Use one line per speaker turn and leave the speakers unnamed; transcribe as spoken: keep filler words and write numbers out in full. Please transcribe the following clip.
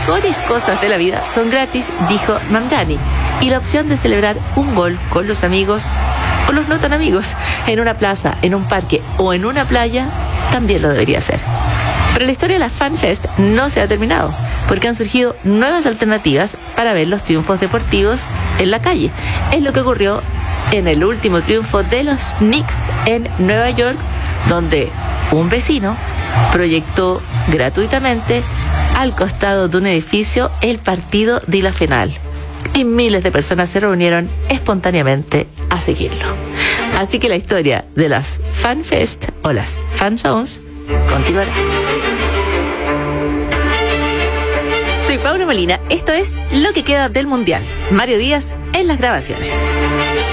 mejores cosas de la vida son gratis, dijo Mamdani, y la opción de celebrar un gol con los amigos o los no tan amigos en una plaza, en un parque o en una playa también lo debería hacer. Pero la historia de la FanFest no se ha terminado, porque han surgido nuevas alternativas para ver los triunfos deportivos en la calle. Es lo que ocurrió en el último triunfo de los Knicks en Nueva York, donde un vecino proyectó gratuitamente al costado de un edificio el partido de la final. Y miles de personas se reunieron espontáneamente a seguirlo. Así que la historia de las FanFest o las Fan Zones continuará. Soy Paula Molina, esto es Lo que queda del Mundial. Mario Díaz en las grabaciones.